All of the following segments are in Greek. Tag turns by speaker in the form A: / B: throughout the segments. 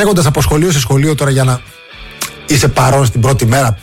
A: τρέχοντας από σχολείο σε σχολείο τώρα για να είσαι παρόν στην πρώτη μέρα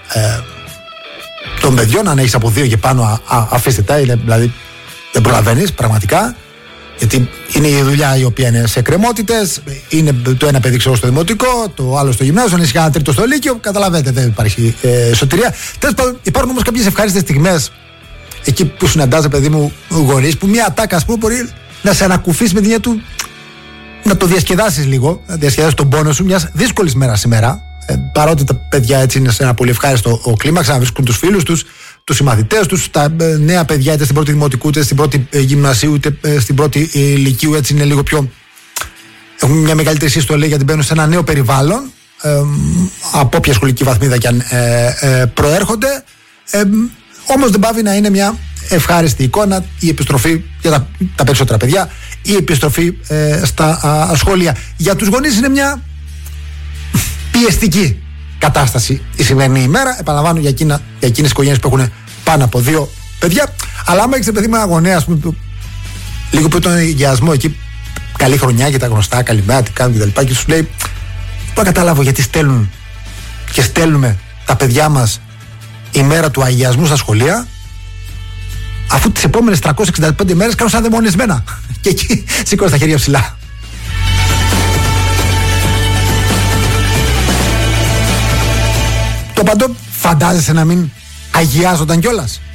A: των παιδιών, αν έχεις από 2 και πάνω, αφήστε τα, δηλαδή δεν προλαβαίνεις πραγματικά, γιατί είναι η δουλειά η οποία είναι σε εκκρεμότητες. Είναι το ένα παιδί ξέρω στο δημοτικό, το άλλο στο γυμνάσιο, αν είσαι ένα τρίτο στο λύκειο, καταλαβαίνετε, δεν υπάρχει σωτηρία. Τέλος πάντων, υπάρχουν όμως κάποιες ευχάριστες στιγμές εκεί που συναντάς, παιδί μου, γονείς, που μια ατάκα, ας πούμε, μπορεί να σε ανακουφίσει με την έννοια του να το διασκεδάσεις λίγο, να διασκεδάσεις τον πόνο σου μιας δύσκολης μέρας σήμερα. Παρότι τα παιδιά έτσι είναι σε ένα πολύ ευχάριστο κλίμα, ξαναβρίσκουν τους φίλους τους, τους συμμαθητές τους, τα νέα παιδιά είτε στην πρώτη δημοτικού, είτε στην πρώτη γυμνασίου, είτε στην πρώτη λυκείου, έτσι είναι λίγο πιο. Έχουν μια μεγαλύτερη συστολή γιατί μπαίνουν σε ένα νέο περιβάλλον, από όποια σχολική βαθμίδα και αν προέρχονται. Όμως δεν πάβει να είναι μια ευχάριστη εικόνα η επιστροφή για τα περισσότερα παιδιά, η επιστροφή στα σχολεία. Για τους γονείς είναι μια πιεστική κατάσταση η σημερινή ημέρα. Επαναλαμβάνω, για εκείνες τις οικογένειες που έχουν πάνω από 2 παιδιά. Αλλά άμα έχεις παιδί με ένα γονέα, ας πούμε, λίγο πριν τον εγγυασμό εκεί, καλή χρονιά και τα γνωστά, καλημέρα, τι κάνουν κτλ. Και σου λέει, δεν καταλάβω γιατί στέλνουν και στέλνουμε τα παιδιά μας η μέρα του αγιασμού στα σχολεία, αφού τις επόμενες 365 μέρες κάνουν σαν δαιμονισμένα. Και εκεί σηκώνει τα χέρια ψηλά. Το παντό φαντάζεσαι να μην αγιάζονταν κιόλας?